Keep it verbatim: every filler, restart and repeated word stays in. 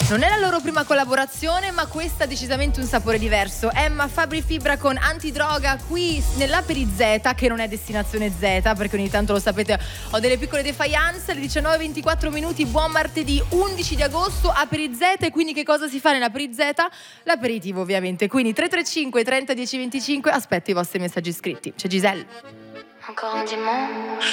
Non è la loro prima collaborazione, ma questa ha decisamente un sapore diverso. Emma Fabri Fibra con Antidroga qui nell'Aperizeta, che non è destinazione Z, perché ogni tanto lo sapete, ho delle piccole defiance. Alle diciannove e ventiquattro minuti, buon martedì undici di agosto, Aperizeta. E quindi che cosa si fa nell'Aperizeta? L'aperitivo, ovviamente. Quindi tre tre cinque trenta dieci venticinque, aspetto i vostri messaggi scritti. C'è Giselle. Encore un dimanche.